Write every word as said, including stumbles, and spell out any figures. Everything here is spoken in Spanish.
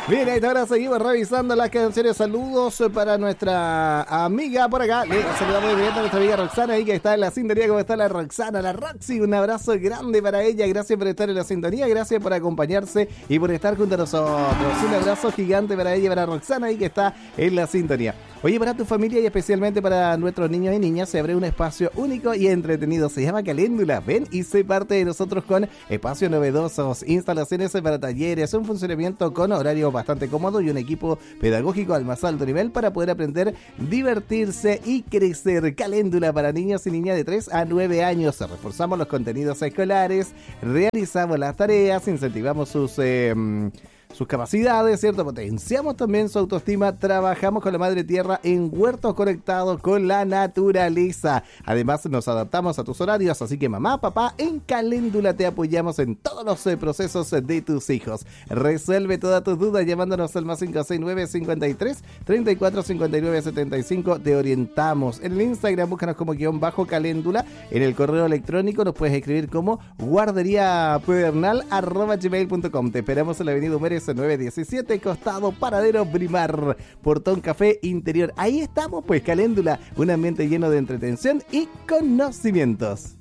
Bien, ahora seguimos revisando las canciones. Saludos para nuestra amiga por acá. Le saludamos de a nuestra amiga Roxana ahí que está en la sintonía. ¿Cómo está la Roxana? La Roxy, un abrazo grande para ella. Gracias por estar en la sintonía, gracias por acompañarse y por estar junto a nosotros. Un abrazo gigante para ella y para Roxana ahí que está en la sintonía. Oye, para tu familia y especialmente para nuestros niños y niñas se abre un espacio único y entretenido. Se llama Caléndula. Ven y sé parte de nosotros con espacios novedosos, instalaciones para talleres, un funcionamiento con horario bastante cómodo y un equipo pedagógico al más alto nivel para poder aprender, divertirse y crecer. Caléndula para niños y niñas de tres a nueve años. Reforzamos los contenidos escolares, realizamos las tareas, incentivamos sus... Eh, sus capacidades, ¿cierto? Potenciamos también su autoestima, trabajamos con la madre tierra en huertos conectados con la naturaleza. Además nos adaptamos a tus horarios, así que mamá, papá, en Caléndula te apoyamos en todos los eh, procesos de tus hijos. Resuelve todas tus dudas llamándonos al más cinco seis nueve, cincuenta y tres, treinta y cuatro, cincuenta y nueve, setenta y cinco. Te orientamos. En el Instagram búscanos como guión bajo Caléndula. En el correo electrónico nos puedes escribir como guardería pedernal arroba gmail punto com. Te esperamos en la avenida Humere nueve diecisiete, costado Paradero Brimar, Portón Café Interior. Ahí estamos, pues Caléndula, un ambiente lleno de entretención y conocimientos.